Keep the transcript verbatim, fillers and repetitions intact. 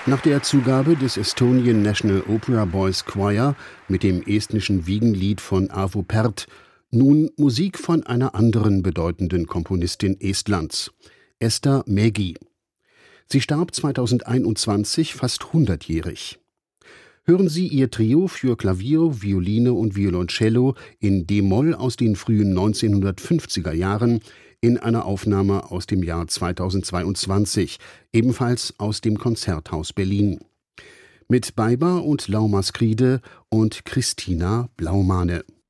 Nach der Zugabe des Estonian National Opera Boys Choir mit dem estnischen Wiegenlied von Arvo Pärt nun Musik von einer anderen bedeutenden Komponistin Estlands, Ester Mägi. Sie starb zweitausendeinundzwanzig fast hundertjährig. Hören Sie ihr Trio für Klavier, Violine und Violoncello in d-Moll aus den frühen neunzehnhundertfünfziger Jahren in einer Aufnahme aus dem Jahr zweitausendzweiundzwanzig, ebenfalls aus dem Konzerthaus Berlin. Mit Beiber und Lauma Skride und Christina Blaumane.